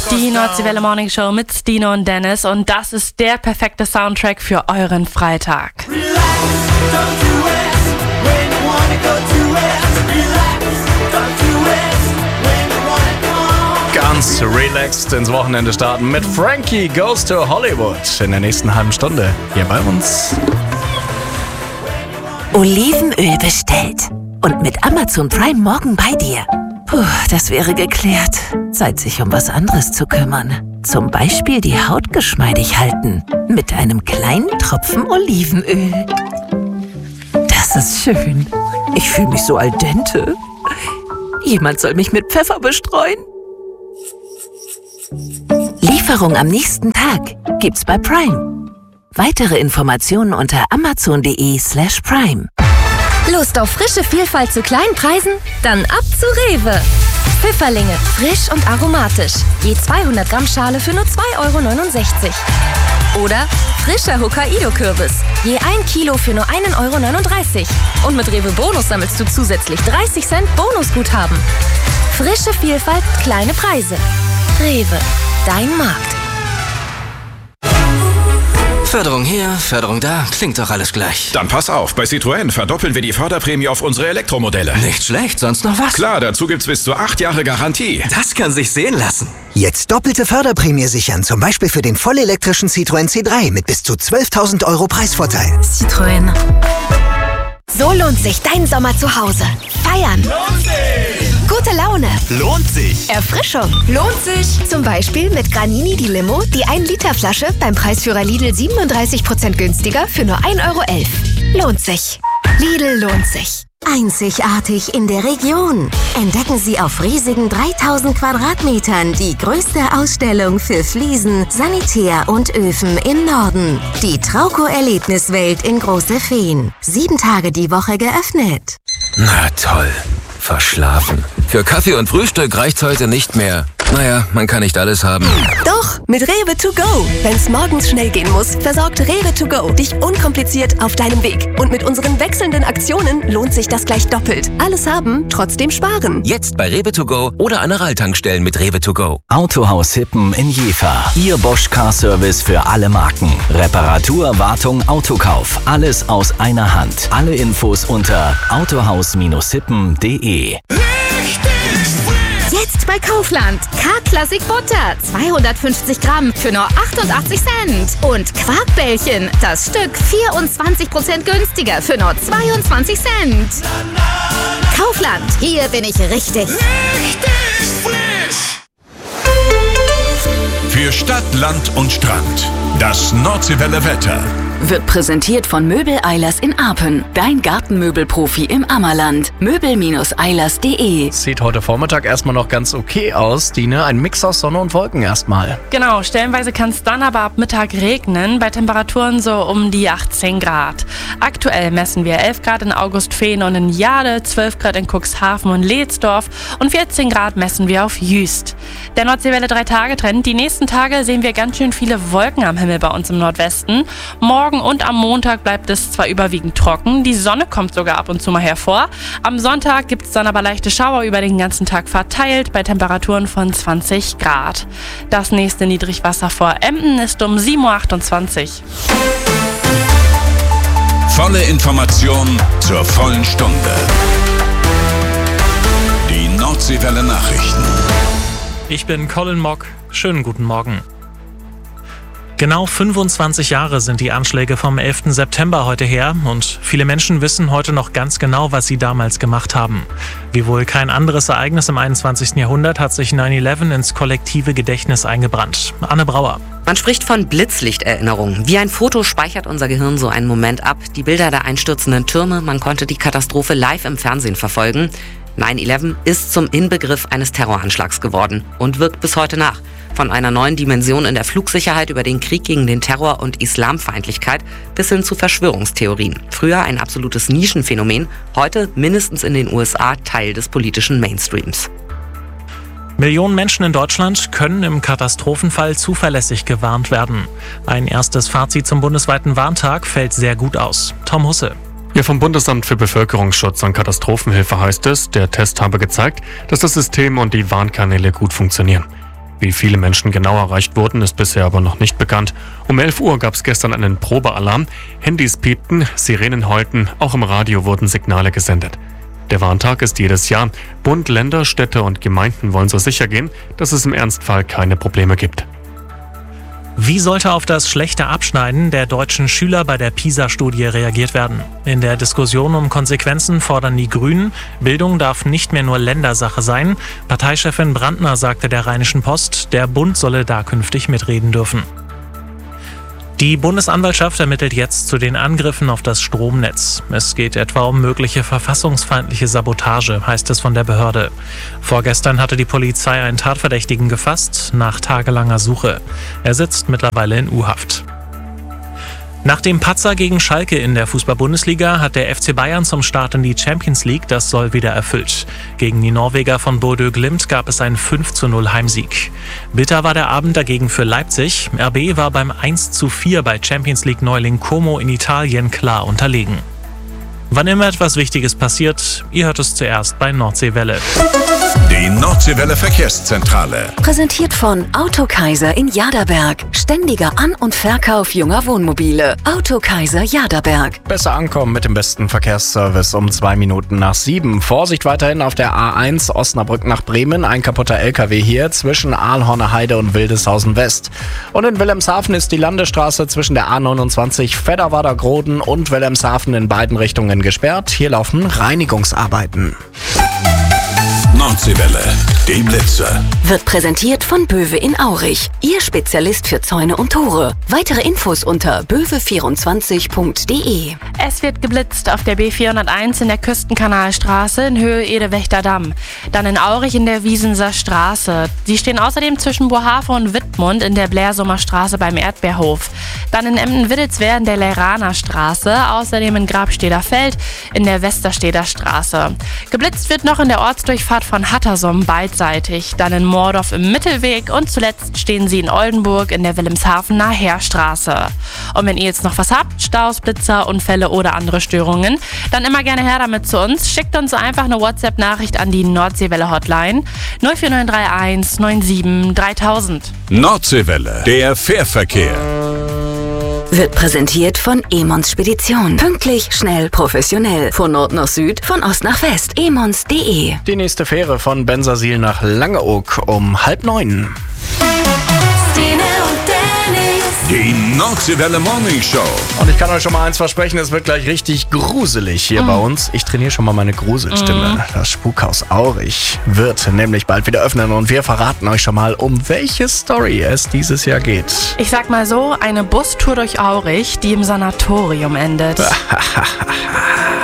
Die Nordseewelle Morning Show mit Stino und Dennis und das ist der perfekte Soundtrack für euren Freitag. Ganz relaxed ins Wochenende starten mit Frankie Goes to Hollywood in der nächsten halben Stunde hier bei uns. Olivenöl bestellt und mit Amazon Prime morgen bei dir. Puh, das wäre geklärt. Zeit, sich um was anderes zu kümmern. Zum Beispiel die Haut geschmeidig halten. Mit einem kleinen Tropfen Olivenöl. Das ist schön. Ich fühle mich so al dente. Jemand soll mich mit Pfeffer bestreuen. Lieferung am nächsten Tag gibt's bei Prime. Weitere Informationen unter amazon.de/prime. Lust auf frische Vielfalt zu kleinen Preisen? Dann ab zu Rewe. Pfifferlinge, frisch und aromatisch. Je 200 Gramm Schale für nur 2,69 €. Oder frischer Hokkaido-Kürbis. Je 1 Kilo für nur 1,39 €. Und mit Rewe Bonus sammelst du zusätzlich 30 Cent Bonusguthaben. Frische Vielfalt, kleine Preise. Rewe, dein Markt. Förderung hier, Förderung da, klingt doch alles gleich. Dann pass auf, bei Citroën verdoppeln wir die Förderprämie auf unsere Elektromodelle. Nicht schlecht, sonst noch was? Klar, dazu gibt's bis zu 8 Jahre Garantie. Das kann sich sehen lassen. Jetzt doppelte Förderprämie sichern, zum Beispiel für den vollelektrischen Citroën C3 mit bis zu 12.000 € Preisvorteil. Citroën. So lohnt sich dein Sommer zu Hause. Feiern. Lohnt sich! Gute Laune. Lohnt sich! Erfrischung. Lohnt sich. Zum Beispiel mit Granini die Limo, die 1-Liter-Flasche beim Preisführer Lidl 37% günstiger für nur 1,11 €. Lohnt sich. Lidl lohnt sich. Einzigartig in der Region. Entdecken Sie auf riesigen 3000 Quadratmetern die größte Ausstellung für Fliesen, Sanitär und Öfen im Norden. Die Trauco-Erlebniswelt in Große Feen. 7 Tage die Woche geöffnet. Na toll. Verschlafen. Für Kaffee und Frühstück reicht's heute nicht mehr. Naja, man kann nicht alles haben. Doch, mit Rewe to go. Wenn's morgens schnell gehen muss, versorgt Rewe to go dich unkompliziert auf deinem Weg. Und mit unseren wechselnden Aktionen lohnt sich das gleich doppelt. Alles haben, trotzdem sparen. Jetzt bei Rewe to go oder an der Ralltankstellen mit Rewe to go. Autohaus Hippen in Jever. Ihr Bosch Car Service für alle Marken. Reparatur, Wartung, Autokauf. Alles aus einer Hand. Alle Infos unter autohaus-hippen.de. Jetzt bei Kaufland. K-Classic Butter. 250 Gramm für nur 88 Cent. Und Quarkbällchen. Das Stück 24% günstiger für nur 22 Cent. Kaufland. Hier bin ich richtig. Richtig frisch! Für Stadt, Land und Strand. Das Nordseewelle Wetter. Wird präsentiert von Möbel Eilers in Apen. Dein Gartenmöbelprofi im Ammerland. Möbel-eilers.de. Sieht heute Vormittag erstmal noch ganz okay aus, Dine. Ein Mix aus Sonne und Wolken erstmal. Genau, stellenweise kann es dann aber ab Mittag regnen, bei Temperaturen so um die 18 Grad. Aktuell messen wir 11 Grad in Augustfehn und in Jade, 12 Grad in Cuxhaven und Lehtsdorf und 14 Grad messen wir auf Jüst. Der Nordseewelle 3-Tage-Trend. Die nächsten Tage sehen wir ganz schön viele Wolken am Himmel bei uns im Nordwesten. Morgen und am Montag bleibt es zwar überwiegend trocken, die Sonne kommt sogar ab und zu mal hervor. Am Sonntag gibt es dann aber leichte Schauer über den ganzen Tag verteilt bei Temperaturen von 20 Grad. Das nächste Niedrigwasser vor Emden ist um 7:28 Uhr. Volle Information zur vollen Stunde. Die Nordseewelle Nachrichten. Ich bin Colin Mock. Schönen guten Morgen. Genau 25 Jahre sind die Anschläge vom 11. September heute her und viele Menschen wissen heute noch ganz genau, was sie damals gemacht haben. Wie wohl kein anderes Ereignis im 21. Jahrhundert hat sich 9/11 ins kollektive Gedächtnis eingebrannt. Anne Brauer. Man spricht von Blitzlichterinnerung. Wie ein Foto speichert unser Gehirn so einen Moment ab. Die Bilder der einstürzenden Türme, man konnte die Katastrophe live im Fernsehen verfolgen. 9/11 ist zum Inbegriff eines Terroranschlags geworden und wirkt bis heute nach. Von einer neuen Dimension in der Flugsicherheit über den Krieg gegen den Terror und Islamfeindlichkeit bis hin zu Verschwörungstheorien. Früher ein absolutes Nischenphänomen, heute mindestens in den USA Teil des politischen Mainstreams. Millionen Menschen in Deutschland können im Katastrophenfall zuverlässig gewarnt werden. Ein erstes Fazit zum bundesweiten Warntag fällt sehr gut aus. Tom Husse. Ja, vom Bundesamt für Bevölkerungsschutz und Katastrophenhilfe heißt es, der Test habe gezeigt, dass das System und die Warnkanäle gut funktionieren. Wie viele Menschen genau erreicht wurden, ist bisher aber noch nicht bekannt. Um 11 Uhr gab es gestern einen Probealarm. Handys piepten, Sirenen heulten, auch im Radio wurden Signale gesendet. Der Warntag ist jedes Jahr. Bund, Länder, Städte und Gemeinden wollen so sicher gehen, dass es im Ernstfall keine Probleme gibt. Wie sollte auf das schlechte Abschneiden der deutschen Schüler bei der PISA-Studie reagiert werden? In der Diskussion um Konsequenzen fordern die Grünen, Bildung darf nicht mehr nur Ländersache sein. Parteichefin Brandner sagte der Rheinischen Post, der Bund solle da künftig mitreden dürfen. Die Bundesanwaltschaft ermittelt jetzt zu den Angriffen auf das Stromnetz. Es geht etwa um mögliche verfassungsfeindliche Sabotage, heißt es von der Behörde. Vorgestern hatte die Polizei einen Tatverdächtigen gefasst, nach tagelanger Suche. Er sitzt mittlerweile in U-Haft. Nach dem Patzer gegen Schalke in der Fußball-Bundesliga hat der FC Bayern zum Start in die Champions League das Soll wieder erfüllt. Gegen die Norweger von Bodø Glimt gab es einen 5:0 Heimsieg. Bitter war der Abend dagegen für Leipzig. RB war beim 1:4 bei Champions League-Neuling Como in Italien klar unterlegen. Wann immer etwas Wichtiges passiert, ihr hört es zuerst bei Nordseewelle. Die Nordseewelle Verkehrszentrale. Präsentiert von Autokaiser in Jaderberg. Ständiger An- und Verkauf junger Wohnmobile. Autokaiser Jaderberg. Besser ankommen mit dem besten Verkehrsservice um 2 Minuten nach 7. Vorsicht weiterhin auf der A1 Osnabrück nach Bremen. Ein kaputter LKW hier zwischen Aalhorner Heide und Wildeshausen West. Und in Wilhelmshaven ist die Landesstraße zwischen der A29 Fedderwader-Groden und Wilhelmshaven in beiden Richtungen gesperrt. Hier laufen Reinigungsarbeiten. Nordseewelle, die Blitzer. Wird präsentiert von Böwe in Aurich. Ihr Spezialist für Zäune und Tore. Weitere Infos unter böwe24.de. Es wird geblitzt auf der B401 in der Küstenkanalstraße in Höhe Ede-Wächter-Damm. Dann in Aurich in der Wiesenser Straße. Sie stehen außerdem zwischen Bohave und Wittmund in der Blärsummer Straße beim Erdbeerhof. Dann in Emden-Wittelswehr in der Leiraner Straße. Außerdem in Grabsteder Feld in der Westersteder Straße. Geblitzt wird noch in der Ortsdurchfahrt von Hattersum beidseitig, dann in Moordorf im Mittelweg und zuletzt stehen sie in Oldenburg in der Wilhelmshavener Heerstraße. Und wenn ihr jetzt noch was habt, Staus, Blitzer, Unfälle oder andere Störungen, dann immer gerne her damit zu uns. Schickt uns einfach eine WhatsApp-Nachricht an die Nordseewelle-Hotline 04931 97 3000. Nordseewelle, der Fährverkehr. Wird präsentiert von Emons Spedition. Pünktlich, schnell, professionell. Von Nord nach Süd, von Ost nach West. emons.de. Die nächste Fähre von Bensersiel nach Langeoog um 8:30. Die Nordseewelle Morning Show. Und ich kann euch schon mal eins versprechen, es wird gleich richtig gruselig hier bei uns. Ich trainiere schon mal meine Gruselstimme. Das Spukhaus Aurich wird nämlich bald wieder öffnen und wir verraten euch schon mal, um welche Story es dieses Jahr geht. Ich sag mal so, eine Bustour durch Aurich, die im Sanatorium endet.